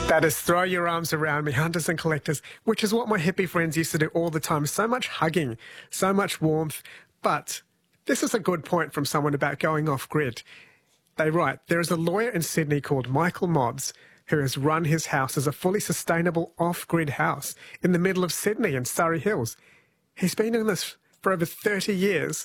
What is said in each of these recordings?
That is Throw Your Arms Around Me, Hunters and Collectors, which is what my hippie friends used to do all the time. So much hugging, so much warmth. But this is a good point from someone about going off-grid. They write, there is a lawyer in Sydney called Michael Mods who has run his house as a fully sustainable off-grid house in the middle of Sydney in Surrey Hills. He's been doing this for over 30 years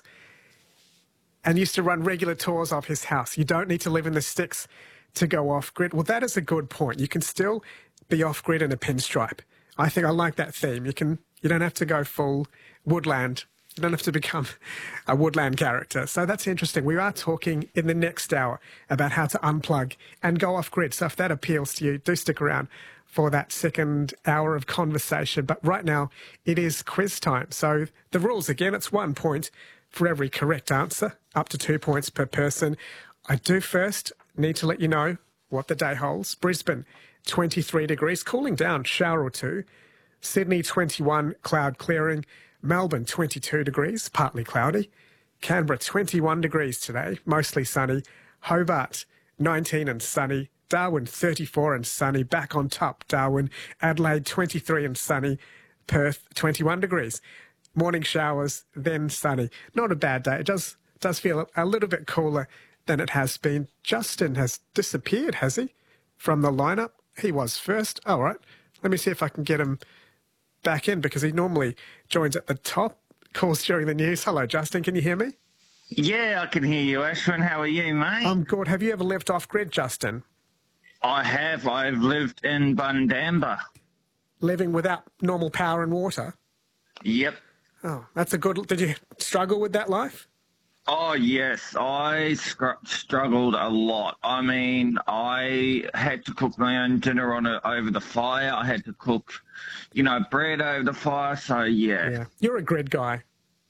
and used to run regular tours of his house. You don't need to live in the sticks to go off-grid. Well, that is a good point. You can still be off-grid in a pinstripe. I think I like that theme. You don't have to go full woodland. You don't have to become a woodland character. So that's interesting. We are talking in the next hour about how to unplug and go off-grid. So if that appeals to you, do stick around for that second hour of conversation. But right now, it is quiz time. So the rules, again, it's 1 point for every correct answer, up to 2 points per person. I do first need to let you know what the day holds. Brisbane, 23 degrees, cooling down, shower or two. Sydney, 21, cloud clearing. Melbourne, 22 degrees, partly cloudy. Canberra, 21 degrees today, mostly sunny. Hobart, 19 and sunny. Darwin, 34 and sunny. Back on top, Darwin. Adelaide, 23 and sunny. Perth, 21 degrees. Morning showers, then sunny. Not a bad day. It does feel a little bit cooler than it has been. Justin has disappeared, has he, from the lineup? He was first. All right. Let me see if I can get him back in because he normally joins at the top. Calls during the news. Hello, Justin. Can you hear me? Yeah, I can hear you, Ashwin. How are you, mate? I'm good. Have you ever lived off-grid, Justin? I have. I've lived in Bundamba. Living without normal power and water? Yep. Oh, that's a good... Did you struggle with that life? Oh, yes. I struggled a lot. I mean, I had to cook my own dinner over the fire. I had to cook, bread over the fire. So, yeah. You're a grid guy.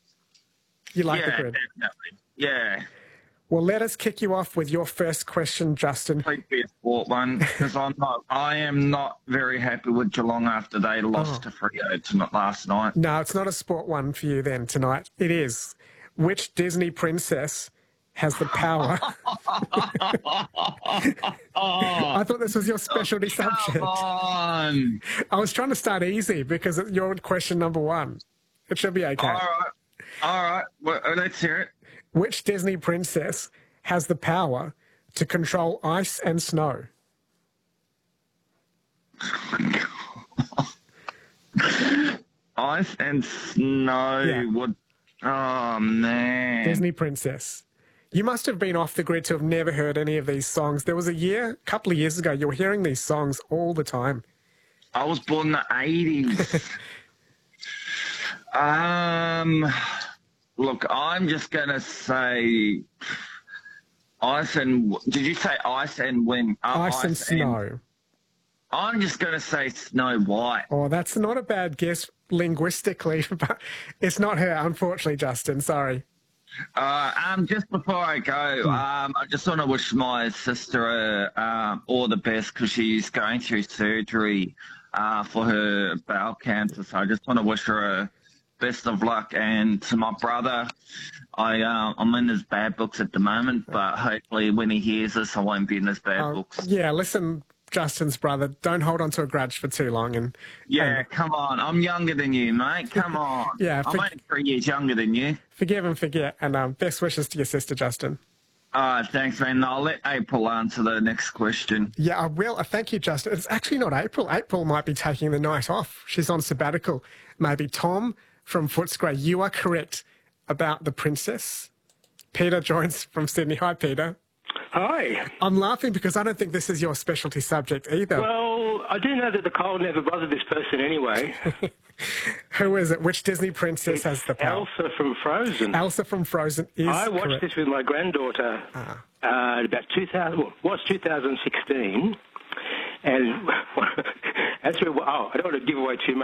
You like the grid? Definitely. Yeah. Well, let us kick you off with your first question, Justin. Please be a sport one, because I am not very happy with Geelong after they lost to Freo last night. No, it's not a sport one for you then tonight. It is. Which Disney princess has the power? I thought this was your specialty subject. Come on. I was trying to start easy because you're question number one. It should be okay. All right. Well, let's hear it. Which Disney princess has the power to control ice and snow? Ice and snow. Yeah. Oh, man. Disney princess. You must have been off the grid to have never heard any of these songs. There was a couple of years ago, you were hearing these songs all the time. I was born in the 80s. Look, I'm just going to say ice and... Did you say ice and wind? Ice and snow. I'm just going to say Snow White. Oh, that's not a bad guess linguistically, but it's not her, unfortunately, Justin. Sorry. Just before I go, I just want to wish my sister all the best because she's going through surgery for her bowel cancer. So I just want to wish her best of luck. And to my brother, I'm in his bad books at the moment, but hopefully when he hears this, I won't be in his bad books. Yeah, listen, Justin's brother, don't hold on to a grudge for too long. And come on. I'm younger than you, mate. Come on. I'm only 3 years younger than you. Forgive and forget. And best wishes to your sister, Justin. Thanks, man. I'll let April answer the next question. Yeah, I will. Thank you, Justin. It's actually not April. April might be taking the night off. She's on sabbatical. Maybe Tom from Footscray. You are correct about the princess. Peter joins from Sydney. Hi, Peter. Hi. I'm laughing because I don't think this is your specialty subject either. Well, I do know that the cold never bothered this person anyway. Who is it? Which Disney princess has the power? Elsa from Frozen. Elsa from Frozen is I watched correct. this with my granddaughter about 2016. And I don't want to give away too much.